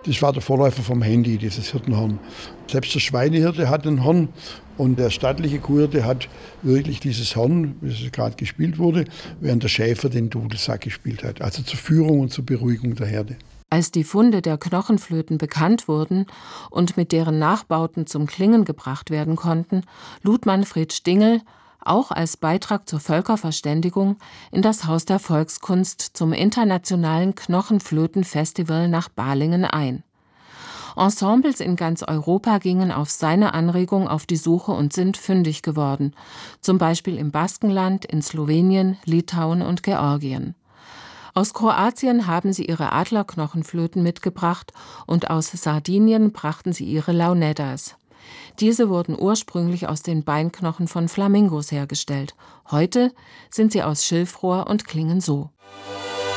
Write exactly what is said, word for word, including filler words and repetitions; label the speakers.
Speaker 1: Das war der Vorläufer vom Handy, dieses Hirtenhorn. Selbst der Schweinehirte hat ein Horn und der stattliche Kuhhirte hat wirklich dieses Horn, wie es gerade gespielt wurde, während der Schäfer den Dudelsack gespielt hat. Also zur Führung und zur Beruhigung der Herde.
Speaker 2: Als die Funde der Knochenflöten bekannt wurden und mit deren Nachbauten zum Klingen gebracht werden konnten, lud Manfred Stingel, auch als Beitrag zur Völkerverständigung, in das Haus der Volkskunst zum internationalen Knochenflötenfestival nach Balingen ein. Ensembles in ganz Europa gingen auf seine Anregung auf die Suche und sind fündig geworden, zum Beispiel im Baskenland, in Slowenien, Litauen und Georgien. Aus Kroatien haben sie ihre Adlerknochenflöten mitgebracht und aus Sardinien brachten sie ihre Launedas. Diese wurden ursprünglich aus den Beinknochen von Flamingos hergestellt. Heute sind sie aus Schilfrohr und klingen so.